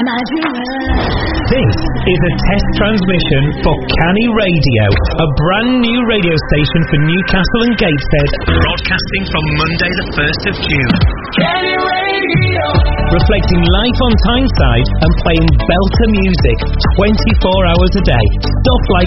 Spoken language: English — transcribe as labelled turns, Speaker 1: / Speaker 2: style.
Speaker 1: This is a test transmission for Canny Radio, a brand new radio station for Newcastle and Gateshead, broadcasting from Monday the 1st of June. Canny Radio! Reflecting life on Tyneside and playing belter music 24 hours a day. Stuff like